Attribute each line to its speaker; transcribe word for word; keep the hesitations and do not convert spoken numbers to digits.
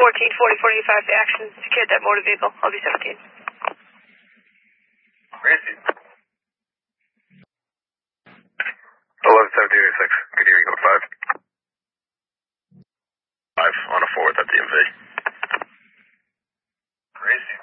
Speaker 1: fourteen forty forty-five to action. Secured that motor vehicle. I'll be seventeen.
Speaker 2: Gracie. eleven seventeen eighty-six. Good evening, code five. five on a forward at D M V. Gracie.